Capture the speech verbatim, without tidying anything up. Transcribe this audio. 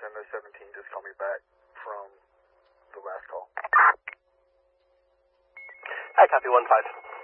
send a seventeen, just call me back from the last call. I copy one five.